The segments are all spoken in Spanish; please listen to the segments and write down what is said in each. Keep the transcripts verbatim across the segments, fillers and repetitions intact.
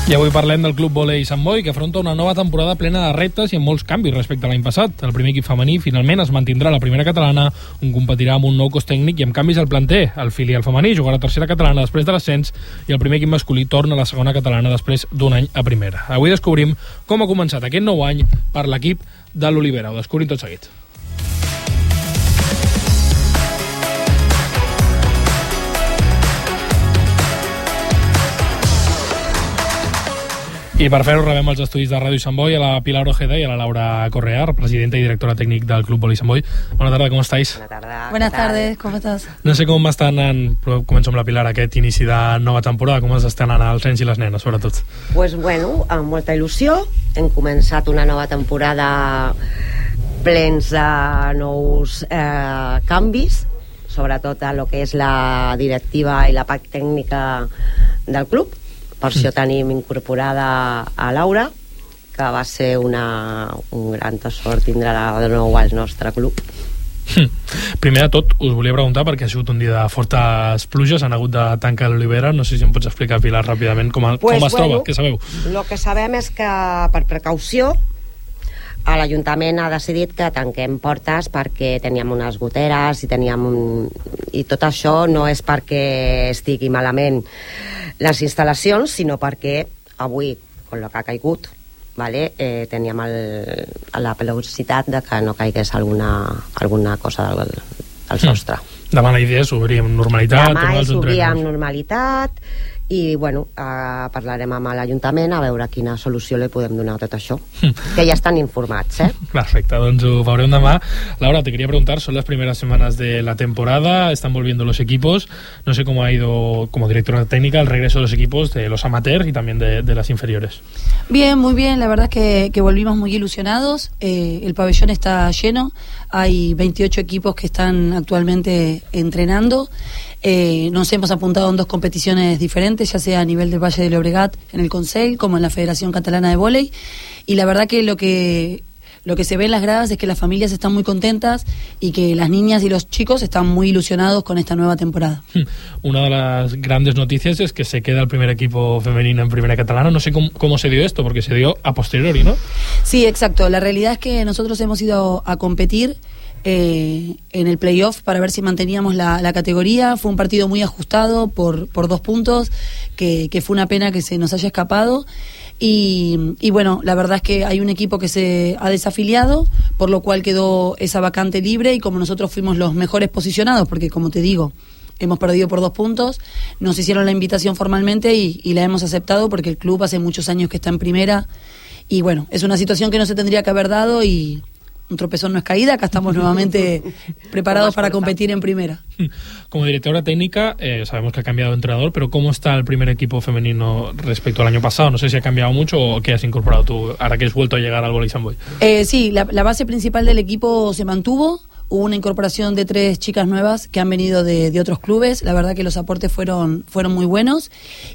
I avui parlem del Club Vòlei Sant Boi, que afronta una nova temporada plena de reptes i amb molts canvis respecte a l'any passat. El primer equip femení finalment es mantindrà a la primera catalana, on competirà amb un nou cos tècnic i amb canvis al planter. El filial femení jugarà a tercera catalana després de l'ascens i el primer equip masculí torna a la segona catalana després d'un any a primera. Avui descobrim com ha començat aquest nou any per l'equip de l'Olivera. Ho descobrim tot seguit. I per fer-ho rebem als estudis de Ràdio Sant Boi a la Pilar Ojeda i a la Laura Correa, presidenta i directora tècnic del Club Vòlei Sant Boi. Bona tarda, com estáis? Bona tarda. Buenas tardes, com estàs? No sé com està anant, però començo amb la Pilar, aquest inici de nova temporada, com està anant els nens i les nenes, sobretot? Pues bueno, amb molta il·lusió. Hem començat una nova temporada plens de nous eh, canvis, sobretot a lo que és la directiva i la part tècnica del club. Per això tenim incorporada a Laura, que va ser una, un gran tresor tindre de nou al nostre club. Primer de tot, us volia preguntar, perquè ha sigut un dia de fortes pluges, han hagut de tancar l'Olivera. No sé si em pots explicar, Pilar, ràpidament com, pues, com es bueno, troba, què sabeu? El que sabem és que, per precaució, l'Ajuntament ha decidit que tanquem portes perquè teníem unes goteres i teníem un... i tot això no és perquè estigui malament les instal·lacions, sinó perquè avui, amb el que ha caigut, vale, eh, teníem el, la velocitat de que no caigués alguna, alguna cosa al, al sostre. Mm. Demà la idea és obrir amb normalitat. Demà és obrir amb normalitat i bueno, eh, parlarem amb l'Ajuntament a veure quina solució li podem donar a tot això, que ya están informats, ¿eh? Perfecte, doncs ho veurem demà. Laura, te quería preguntar, son las primeras semanas de la temporada, están volviendo los equipos, no sé cómo ha ido como directora técnica el regreso de los equipos de los amateurs y también de, de las inferiores. Bien, muy bien, la verdad es que, que volvimos muy ilusionados, eh, el pabellón está lleno, hay veintiocho equipos que están actualmente entrenando. Eh, nos hemos apuntado en dos competiciones diferentes, ya sea a nivel del Valle del Llobregat en el Consell como en la Federación Catalana de Vóley, y la verdad que lo que lo que se ve en las gradas es que las familias están muy contentas y que las niñas y los chicos están muy ilusionados con esta nueva temporada. Una de las grandes noticias es que se queda el primer equipo femenino en Primera Catalana. No sé cómo, cómo se dio esto, porque se dio a posteriori, ¿no? Sí, exacto. La realidad es que nosotros hemos ido a competir Eh, en el playoff para ver si manteníamos la, la categoría. Fue un partido muy ajustado por, por dos puntos, que, que fue una pena que se nos haya escapado. Y, y bueno, la verdad es que hay un equipo que se ha desafiliado, por lo cual quedó esa vacante libre, y como nosotros fuimos los mejores posicionados, porque como te digo, hemos perdido por dos puntos, nos hicieron la invitación formalmente y, y la hemos aceptado porque el club hace muchos años que está en primera, y bueno, es una situación que no se tendría que haber dado y un tropezón no es caída, acá estamos nuevamente preparados para competir en primera. Como directora técnica, eh, sabemos que ha cambiado de entrenador, pero ¿cómo está el primer equipo femenino respecto al año pasado? No sé si ha cambiado mucho o qué has incorporado tú ahora que has vuelto a llegar al Vòlei Sant Boi. Eh, sí, la, la base principal del equipo se mantuvo. Hubo una incorporación de tres chicas nuevas que han venido de, de otros clubes. La verdad que los aportes fueron, fueron muy buenos,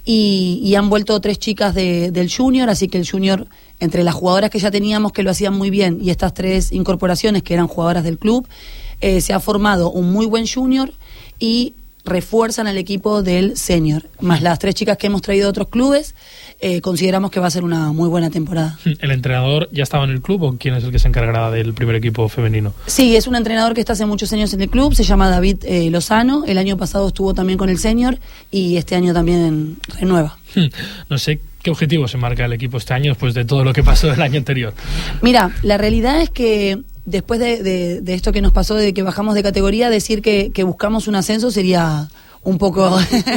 y, y han vuelto tres chicas de, del junior, así que el junior, entre las jugadoras que ya teníamos que lo hacían muy bien y estas tres incorporaciones que eran jugadoras del club, eh, se ha formado un muy buen junior y refuerzan el equipo del senior, más las tres chicas que hemos traído de otros clubes. Eh, consideramos que va a ser una muy buena temporada. ¿El entrenador ya estaba en el club o quién es el que se encargará del primer equipo femenino? Sí, es un entrenador que está hace muchos años en el club, se llama David eh, Lozano. El año pasado estuvo también con el senior y este año también renueva. No sé qué objetivo se marca el equipo este año después de todo lo que pasó el año anterior. Mira, la realidad es que después de, de, de esto que nos pasó, de que bajamos de categoría, decir que, que buscamos un ascenso sería un poco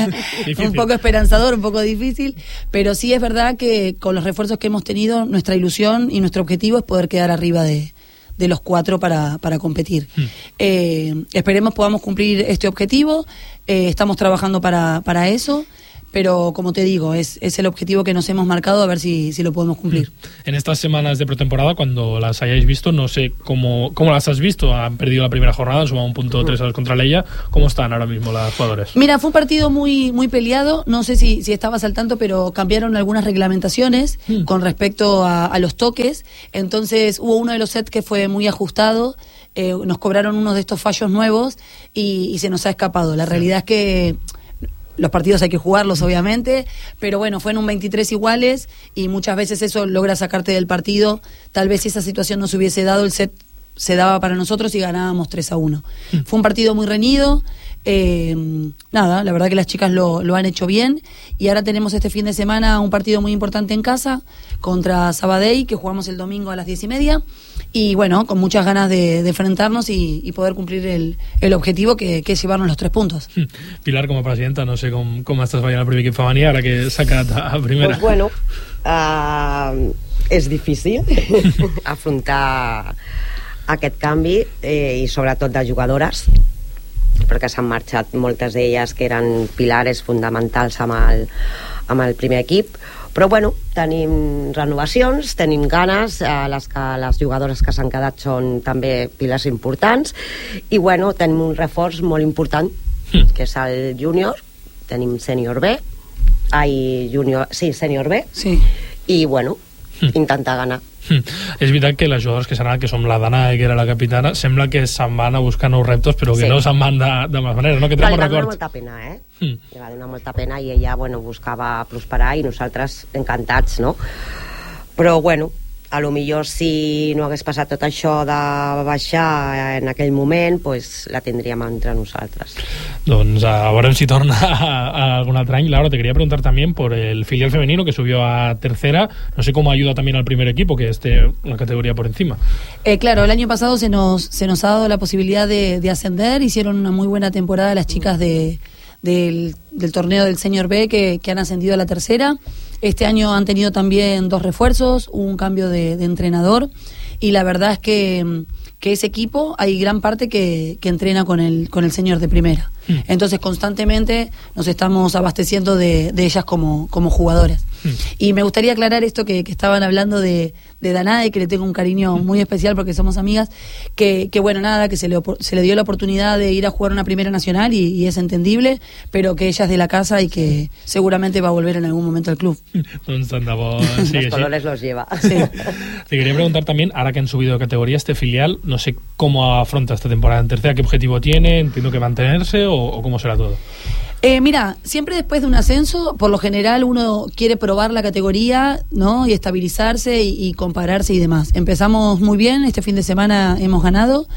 un poco esperanzador, un poco difícil, pero sí es verdad que con los refuerzos que hemos tenido, nuestra ilusión y nuestro objetivo es poder quedar arriba de, de los cuatro para, para competir. Hmm. Eh, esperemos podamos cumplir este objetivo, eh, estamos trabajando para, para eso. Pero como te digo, es, es el objetivo que nos hemos marcado, a ver si, si lo podemos cumplir. En estas semanas de pretemporada, cuando las hayáis visto, no sé cómo, cómo las has visto. Han perdido la primera jornada, han sumado un punto tres a los contra Leia. ¿Cómo están ahora mismo las jugadoras? Mira, fue un partido muy muy peleado. No sé si, si estabas al tanto, pero cambiaron algunas reglamentaciones mm. con respecto a, a los toques. Entonces hubo uno de los sets que fue muy ajustado. Eh, nos cobraron uno de estos fallos nuevos y, y se nos ha escapado. La realidad es que los partidos hay que jugarlos, obviamente, pero bueno, fueron un veintitrés iguales y muchas veces eso logra sacarte del partido. Tal vez si esa situación no se hubiese dado, el set se daba para nosotros y ganábamos tres a uno. Mm. Fue un partido muy reñido. Eh, nada, la verdad que las chicas lo, lo han hecho bien y ahora tenemos este fin de semana un partido muy importante en casa contra Sabadell, que jugamos el domingo a las diez y media y bueno, con muchas ganas de, de enfrentarnos y, y poder cumplir el, el objetivo que, que es llevarnos los tres puntos. Pilar, como presidenta, no sé com, com estàs veient el primer equip femení ara que s'ha quedat a primera. Pues bueno, uh, és difícil afrontar aquest canvi eh, i sobretot de jugadores, perquè s'han marxat moltes d'elles que eren pilares fonamentals amb el, amb el primer equip, però bueno, tenim renovacions, tenim ganes, eh, les, que, les jugadores que s'han quedat són també pilars importants i bueno, tenim un reforç molt important mm. que és el júnior, tenim sènior B ai, júnior, sí, sènior B sí. I bueno, mm. intentar ganar. Mm. És veritat que les jugadores que s'han anat, que som la Danae, que era la capitana, sembla que se'n van a buscar nous reptos, però que sí. no se'n van de, de males maneres, no? Que però li va donar molta pena, eh? Mm. Li va donar molta pena i ella, bueno, buscava prosperar i nosaltres encantats, no? Però, bueno, a lo millor si no hagués passat tot això de baixar en aquell moment, pues la tindríem entre nosaltres. Doncs a veure si torna a, a algun altre any. Laura, te quería preguntar también por el filial femenino que subió a tercera. No sé cómo ayuda también al primer equipo, que esté una categoría por encima. Eh, claro, el año pasado se nos, se nos ha dado la posibilidad de, de ascender. Hicieron una muy buena temporada las chicas de... Del, del torneo del Senior B que, que han ascendido a la tercera. Este año han tenido también dos refuerzos, un cambio de, de entrenador y la verdad es que, que ese equipo hay gran parte que, que entrena con el, con el Senior de primera. Mm. Entonces constantemente nos estamos abasteciendo de, de ellas como, como jugadoras. Mm. Y me gustaría aclarar esto que, que estaban hablando de, de Danae, que le tengo un cariño muy especial porque somos amigas, que, que bueno, nada, que se le, se le dio la oportunidad de ir a jugar una primera nacional y, y es entendible, pero que ella es de la casa y que seguramente va a volver en algún momento al club. Doncs tant de bo sigui los colores los lleva. Sí. Te quería preguntar también, ahora que han subido de categoría este filial, no sé cómo afronta esta temporada en tercera, qué objetivo tiene, entiendo que mantenerse o, o cómo será todo. Eh, mira, siempre después de un ascenso, por lo general uno quiere probar la categoría, ¿no? Y estabilizarse y, y compararse y demás. Empezamos muy bien, este fin de semana hemos ganado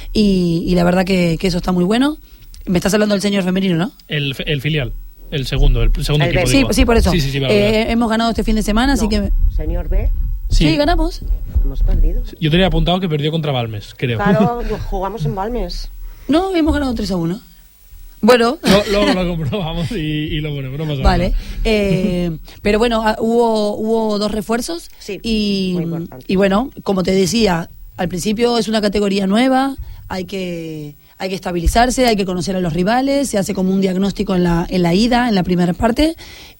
y, y la verdad que, que eso está muy bueno. Me estás hablando del senior femenino, ¿no? El, el filial, el segundo, el segundo el equipo. Sí, digo. sí, por eso. Sí, sí, sí, eh, hemos ganado este fin de semana, no, así que... Senior B. Sí. sí, ganamos. Hemos perdido. Yo tenía apuntado que perdió contra Balmes, creo. Claro, jugamos en Balmes. No, hemos ganado tres a uno. Bueno, luego lo, lo comprobamos y, y lo ponemos, no pasa vale. nada. Eh, pero bueno, hubo hubo dos refuerzos sí, y, y bueno, como te decía, al principio es una categoría nueva, hay que hay que estabilizarse, hay que conocer a los rivales, se hace como un diagnóstico en la en la ida, en la primera parte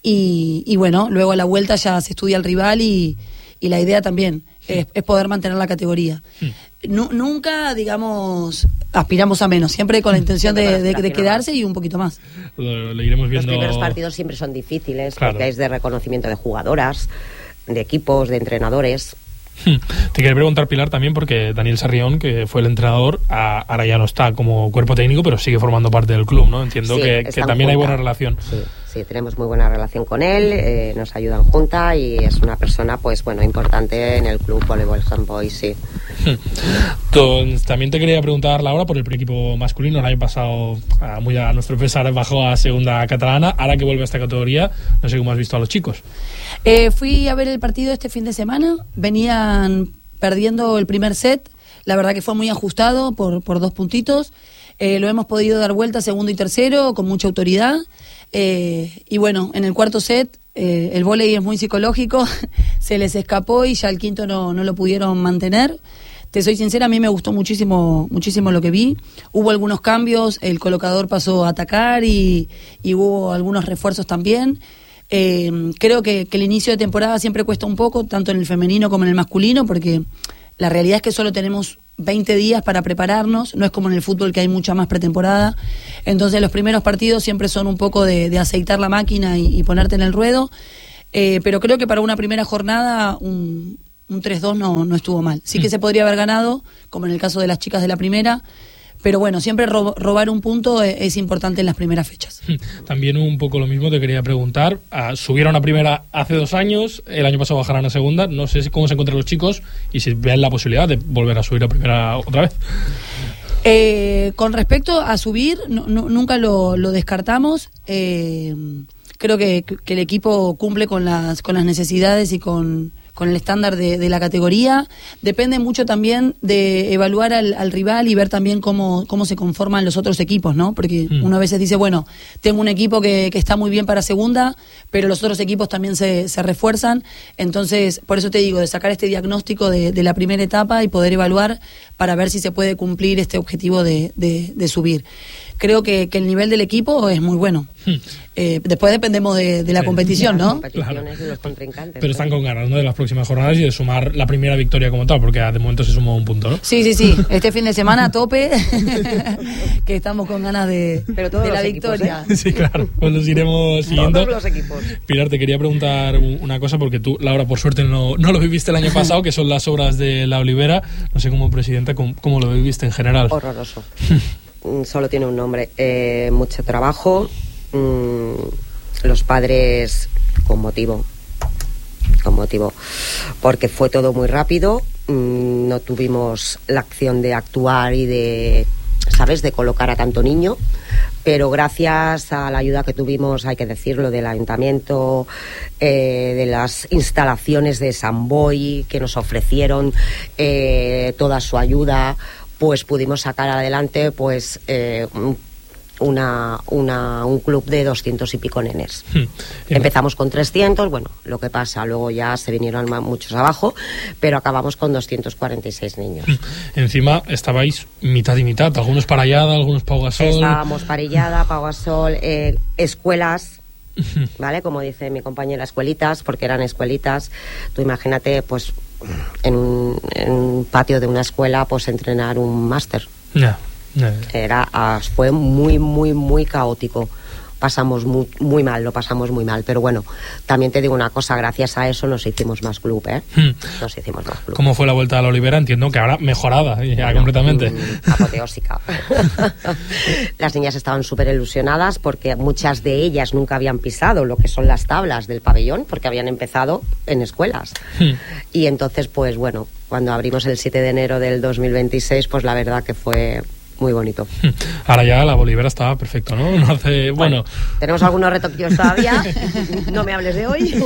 y, y bueno, luego a la vuelta ya se estudia el rival y, y la idea también es, es poder mantener la categoría. Mm. No, nunca, digamos, aspiramos a menos, siempre con la intención de, de, de quedarse y un poquito más. Lo, lo iremos viendo. Los primeros partidos siempre son difíciles, claro. Porque es de reconocimiento de jugadoras, de equipos, de entrenadores. Te quería preguntar, Pilar, también porque Daniel Sarrión, que fue el entrenador, ahora ya no está como cuerpo técnico, pero sigue formando parte del club, ¿no? Entiendo sí, que, que también hay buena relación. Sí, sí, tenemos muy buena relación con él, eh, nos ayudan junta y es una persona, pues bueno, importante en el club Voleibol Sant Boi, sí. Entonces, también te quería preguntar, Laura, por el pre-equipo masculino. El año pasado, muy a nuestro pesar, bajó a segunda catalana. Ahora que vuelve a esta categoría, no sé cómo has visto a los chicos. Eh, fui a ver el partido este fin de semana. Venían perdiendo el primer set. La verdad que fue muy ajustado por, por dos puntitos. Eh, lo hemos podido dar vuelta segundo y tercero con mucha autoridad. Eh, y bueno, en el cuarto set eh, el vóley es muy psicológico. Se les escapó y ya el quinto no, no lo pudieron mantener. Te soy sincera, a mí me gustó muchísimo muchísimo lo que vi. Hubo algunos cambios, el colocador pasó a atacar y, y hubo algunos refuerzos también. Eh, creo que, que el inicio de temporada siempre cuesta un poco, tanto en el femenino como en el masculino, porque la realidad es que solo tenemos veinte días para prepararnos, no es como en el fútbol que hay mucha más pretemporada. Entonces los primeros partidos siempre son un poco de, de aceitar la máquina y, y ponerte en el ruedo. Eh, pero creo que para una primera jornada un... un tres dos no, no estuvo mal. Sí que se podría haber ganado, como en el caso de las chicas de la primera, pero bueno, siempre ro- robar un punto es, es importante en las primeras fechas. También un poco lo mismo te quería preguntar, uh, subieron a primera hace dos años, el año pasado bajaron a segunda, no sé cómo se encuentran los chicos y si ven la posibilidad de volver a subir a primera otra vez. Eh, con respecto a subir, no, no, nunca lo, lo descartamos. Eh, creo que, que el equipo cumple con las, con las necesidades y con, con el estándar de, de la categoría. Depende mucho también de evaluar al, al rival y ver también cómo, cómo se conforman los otros equipos, ¿no? Porque mm. uno a veces dice, bueno, tengo un equipo que, que está muy bien para segunda, pero los otros equipos también se, se refuerzan. Entonces, por eso te digo, de sacar este diagnóstico de, de la primera etapa y poder evaluar para ver si se puede cumplir este objetivo de, de, de subir. Creo que, que el nivel del equipo es muy bueno. Hmm. Eh, después dependemos de, de la sí. competición, ¿no? Claro. De los contrincantes, pero están con ganas, ¿no?, de las próximas jornadas y de sumar la primera victoria como tal, porque de momento se sumó un punto, ¿no? Sí, sí, sí. Este fin de semana a tope, que estamos con ganas de, pero todos de la los victoria. Equipos, ¿eh? Sí, claro. Pues los iremos siguiendo. Todos los equipos. Pilar, te quería preguntar una cosa, porque tú, Laura, por suerte no, no lo viviste el año pasado, que son las obras de La Olivera. No sé, como presidenta, ¿cómo, cómo lo viviste en general? Horroroso. Solo tiene un nombre. Eh, mucho trabajo. Mmm, los padres con motivo. Con motivo. Porque fue todo muy rápido. Mmm, no tuvimos la acción de actuar y de, ¿sabes?, de colocar a tanto niño. Pero gracias a la ayuda que tuvimos, hay que decirlo, del ayuntamiento, eh, de las instalaciones de San Boi, que nos ofrecieron eh, toda su ayuda, pues pudimos sacar adelante pues eh, una, una, un club de doscientos y pico nenes. Hmm. Empezamos con trescientos, bueno, lo que pasa, luego ya se vinieron muchos abajo, pero acabamos con doscientos cuarenta y seis niños. Hmm. Encima estabais mitad y mitad, algunos Parellada, algunos Pau Gasol. Estábamos Parellada, Pau Gasol, eh, escuelas, ¿vale? Como dice mi compañera, escuelitas, porque eran escuelitas. Tú imagínate, pues, en un, en un patio de una escuela, pues, entrenar un máster. Yeah, yeah. Era, fue muy, muy, muy caótico. Pasamos muy, muy mal, lo pasamos muy mal. Pero bueno, también te digo una cosa, gracias a eso nos hicimos más club, ¿eh? Hmm. Nos hicimos más club. ¿Cómo fue la vuelta a La Olivera? Entiendo que ahora mejorada, ya bueno, completamente. Mmm, apoteósica. Las niñas estaban súper ilusionadas porque muchas de ellas nunca habían pisado lo que son las tablas del pabellón, porque habían empezado en escuelas. Hmm. Y entonces, pues bueno, cuando abrimos el siete de enero del dos mil veintiséis, pues la verdad que fue muy bonito. Ahora ya la Olivera estaba perfecto, ¿no? No hace, bueno, bueno. Tenemos algunos retoquillos todavía. No me hables de hoy.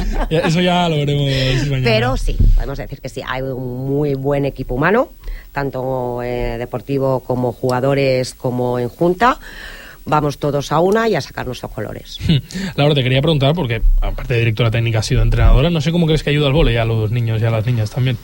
Eso ya lo veremos mañana. Pero sí, podemos decir que sí. Hay un muy buen equipo humano, tanto eh, deportivo como jugadores, como en junta. Vamos todos a una y a sacar nuestros colores. Laura, te quería preguntar, porque aparte de directora técnica has sido entrenadora, no sé cómo crees que ayuda al vóley a los niños y a las niñas también.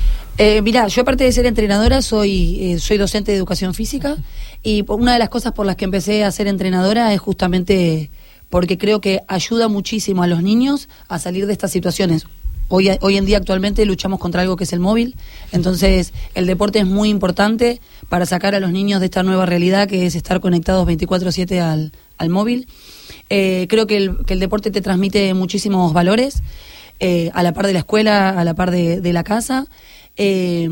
Eh, mirá, yo aparte de ser entrenadora soy, eh, soy docente de educación física y una de las cosas por las que empecé a ser entrenadora es justamente porque creo que ayuda muchísimo a los niños a salir de estas situaciones. Hoy, hoy en día actualmente luchamos contra algo que es el móvil, entonces el deporte es muy importante para sacar a los niños de esta nueva realidad que es estar conectados veinticuatro siete al, al móvil. Eh, creo que el, que el deporte te transmite muchísimos valores, eh, a la par de la escuela, a la par de, de la casa. Eh,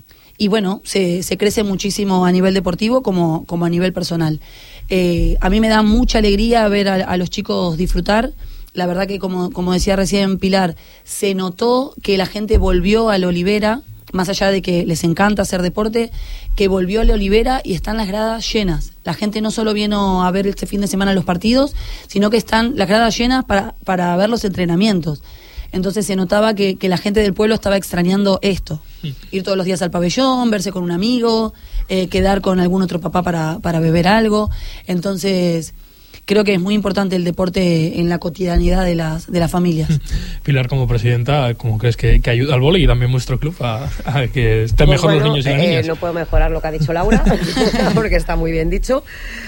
y bueno, se, se crece muchísimo a nivel deportivo como, como a nivel personal. Eh, a mí me da mucha alegría ver a, a los chicos disfrutar. La verdad que, como, como decía recién Pilar, se notó que la gente volvió a la Olivera, más allá de que les encanta hacer deporte, que volvió a la Olivera y están las gradas llenas. La gente no solo vino a ver este fin de semana los partidos, sino que están las gradas llenas para, para ver los entrenamientos. Entonces se notaba que, que la gente del pueblo estaba extrañando esto. Sí. Ir todos los días al pabellón, verse con un amigo, eh, quedar con algún otro papá para, para beber algo. Entonces creo que es muy importante el deporte en la cotidianidad de las, de las familias. Pilar, como presidenta, ¿cómo crees que, que ayuda al vóley y también vuestro club a, a que estén pues mejor bueno, los niños y las eh, niñas? No puedo mejorar lo que ha dicho Laura, porque está muy bien dicho.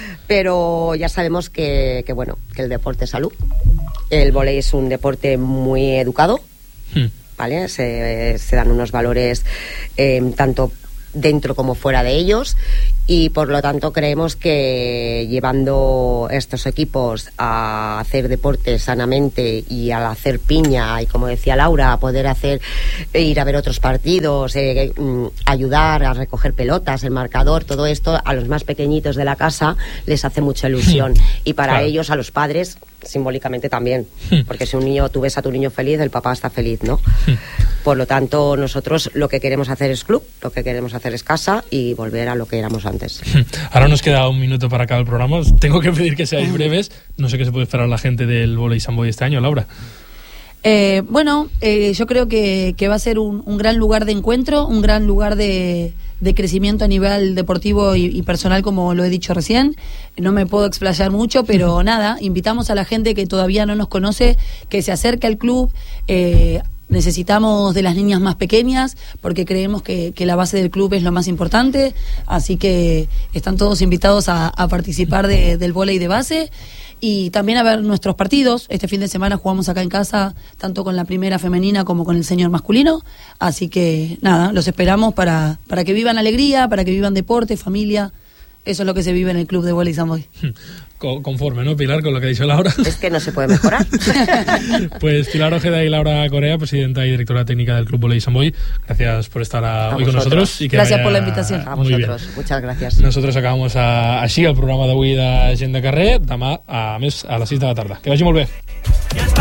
Pero ya sabemos que, que bueno, que el deporte es salud. El vóley es un deporte muy educado, hmm. ¿vale? Se, se dan unos valores eh, tanto dentro como fuera de ellos, y por lo tanto creemos que llevando estos equipos a hacer deporte sanamente y al hacer piña, y como decía Laura, a poder hacer ir a ver otros partidos, eh, ayudar a recoger pelotas, el marcador, todo esto a los más pequeñitos de la casa les hace mucha ilusión, y para claro. ellos, a los padres, simbólicamente también, porque si un niño, tú ves a tu niño feliz, el papá está feliz, ¿no? Por lo tanto, nosotros lo que queremos hacer es club, lo que queremos hacer es casa y volver a lo que éramos antes. Ahora nos queda un minuto para acabar el programa. Os tengo que pedir que seáis breves. No sé qué se puede esperar la gente del Vóley Sant Boi este año, Laura. Eh, bueno, eh, yo creo que, que va a ser un, un gran lugar de encuentro, un gran lugar de, de crecimiento a nivel deportivo y, y personal, como lo he dicho recién. No me puedo explayar mucho, pero nada, invitamos a la gente que todavía no nos conoce, que se acerque al club. eh, Necesitamos de las niñas más pequeñas porque creemos que, que la base del club es lo más importante, así que están todos invitados a, a participar de, del vóley de base y también a ver nuestros partidos. Este fin de semana jugamos acá en casa tanto con la primera femenina como con el senior masculino, así que nada, los esperamos para, para que vivan alegría, para que vivan deporte, familia. Eso es lo que se vive en el club de Vóley Sant Boi. Conforme, ¿no, Pilar, con lo que ha dicho Laura? Es que no se puede mejorar. Pues Pilar Ojeda y Laura Corea, presidenta y directora técnica del Club Vóley Sant Boi, gracias por estar a, a hoy con nosotros. I que gracias por la invitación. A vosotros, muchas gracias. Nosotros acabamos a, així el programa d'avui de Gent de Carrer, demà a més a les sis de la tarda. Que vagi molt bé.